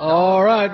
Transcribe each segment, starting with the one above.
All right,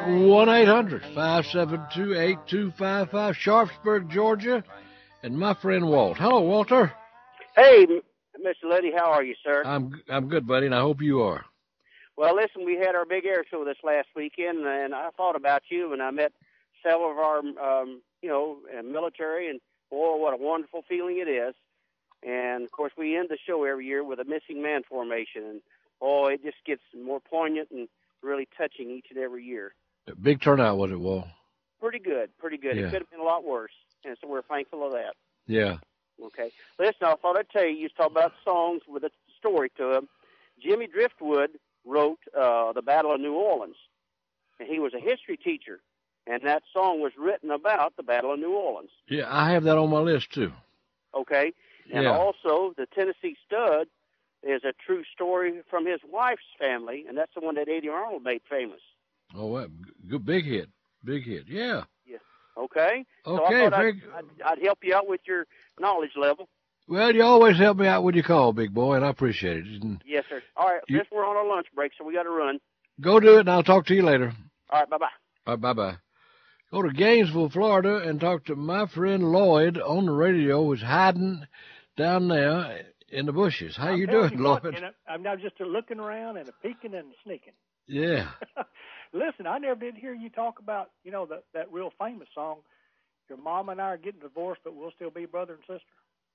1-800-572-8255, Sharpsburg, Georgia, and my friend Walt. Hello, Walter. Hey, Mr. Luddy, how are you, sir? I'm good, buddy, and I hope you are. Well, listen, we had our big air show this last weekend, and I thought about you, and I met several of our, military, and boy, what a wonderful feeling it is. And, of course, we end the show every year with a missing man formation, and, boy, it just gets more poignant and really touching each and every year. Big turnout, was it, Walt? Pretty good. Yeah. It could have been a lot worse, and so we're thankful of that. Yeah. Okay. Listen, I thought I'd tell you, you talk about songs with a story to them. Jimmy Driftwood wrote The Battle of New Orleans, and he was a history teacher, and that song was written about the Battle of New Orleans. Yeah, I have that on my list, too. Okay. And Yeah. also, the Tennessee Stud is a true story from his wife's family, and that's the one that Eddie Arnold made famous. Oh, well, good, big hit, yeah. Yeah. Okay. So Okay, I thought I'd help you out with your knowledge level. Well, you always help me out when you call, big boy, and I appreciate it. And yes, sir. All right, since we're on our lunch break, so we got to run. Go do it, and I'll talk to you later. All right, bye-bye. All right, bye-bye. Go to Gainesville, Florida, and talk to my friend Lloyd on the radio, who's hiding down there in the bushes. How you doing, Lloyd? I'm now just looking around and peeking and sneaking. Yeah. Listen, I never did hear you talk about, that real famous song, Your Mama and I Are Getting Divorced, But We'll Still Be Brother and Sister.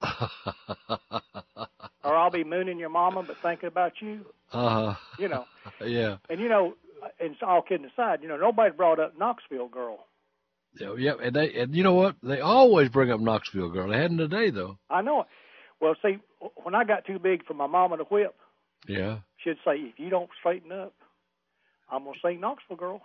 Or I'll be mooning your mama, but thinking about you. Yeah. And, and all kidding aside, nobody brought up Knoxville Girl. Yeah, and you know what? They always bring up Knoxville Girl. They hadn't today, though. I know it. Well, see, when I got too big for my mama to whip, yeah, she'd say, if you don't straighten up, I'm going to sing Knoxville Girl.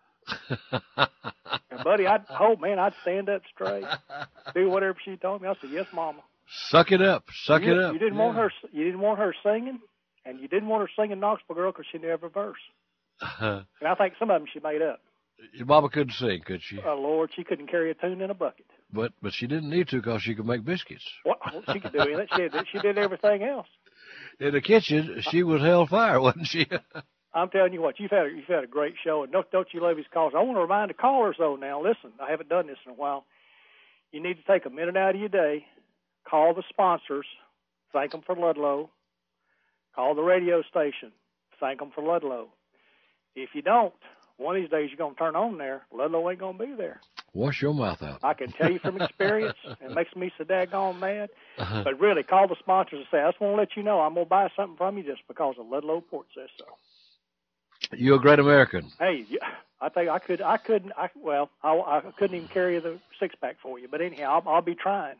And, buddy, I'd stand up straight, do whatever she told me. I said, yes, Mama. Suck it up. It up. You didn't want her singing, and you didn't want her singing Knoxville Girl because she knew every verse. And I think some of them she made up. Your mama couldn't sing, could she? Oh, Lord, she couldn't carry a tune in a bucket. But she didn't need to because she could make biscuits. Well, she could do anything. She did everything else. In the kitchen, she was hellfire, wasn't she? I'm telling you what, you've had a great show, and don't you love these callers? I want to remind the callers, though, now, listen, I haven't done this in a while. You need to take a minute out of your day, call the sponsors, thank them for Ludlow, call the radio station, thank them for Ludlow. If you don't, one of these days you're going to turn on there, Ludlow ain't going to be there. Wash your mouth out. I can tell you from experience. It makes me so daggone mad. But really, call the sponsors and say, I just want to let you know I'm going to buy something from you just because of Ludlow Port says so. You're a great American. Hey, I think I couldn't even carry the six-pack for you. But anyhow, I'll be trying.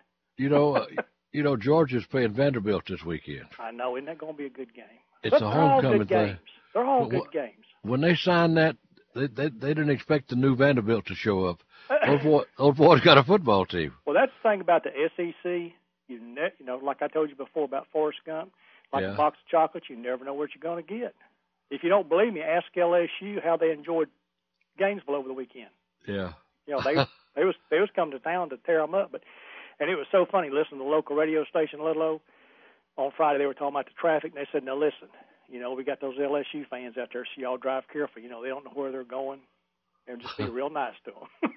Georgia's playing Vanderbilt this weekend. I know. Isn't that going to be a good game? It's a homecoming thing. They're all good games. When they signed that, they didn't expect the new Vanderbilt to show up. Old boy's got a football team. Well, that's the thing about the SEC. Like I told you before about Forrest Gump, like a box of chocolates, you never know what you're going to get. If you don't believe me, ask LSU how they enjoyed Gainesville over the weekend. Yeah. They was coming to town to tear them up, and it was so funny listening to the local radio station Ludlow on Friday. They were talking about the traffic, and they said, "Now listen, we got those LSU fans out there, so y'all drive careful. They don't know where they're going, and just be real nice to them."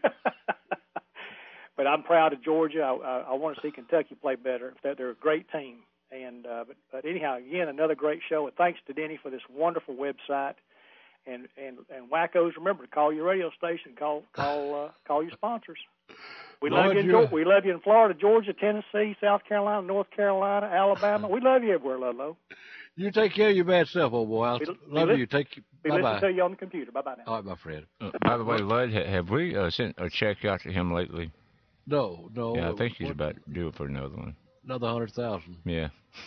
But I'm proud of Georgia. I want to see Kentucky play better. They're a great team. And but anyhow, again, another great show. And thanks to Denny for this wonderful website. And wackos, remember to call your radio station. Call your sponsors. We love you in Florida, Georgia, Tennessee, South Carolina, North Carolina, Alabama. We love you everywhere, Ludlow. You take care of your bad self, old boy. Love you. Bye-bye. Listen to you on the computer. Bye-bye now. All right, my friend. By the way, Lud, have we sent a check out to him lately? No. Yeah, I think he's about due for another one. Another 100,000. Yeah.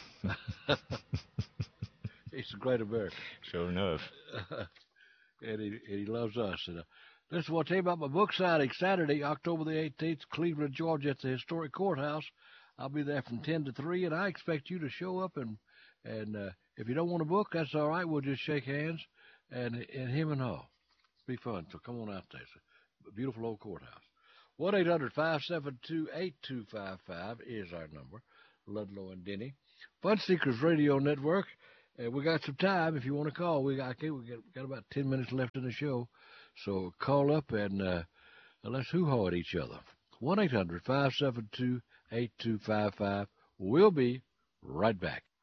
He's a great American. Sure enough. And he loves us. And, listen, I'll tell you about my book signing Saturday, October the 18th, Cleveland, Georgia, at the historic courthouse. I'll be there from 10 to 3, and I expect you to show up. And if you don't want a book, that's all right. We'll just shake hands and him and all. It'll be fun. So come on out there. It's a beautiful old courthouse. 1-800-572-8255 is our number. Ludlow and Denny. Fun Seekers Radio Network we got some time if you want to call. We got about 10 minutes left in the show. So call up and let's hoo-haw at each other. 1-800-572-8255. We'll be right back.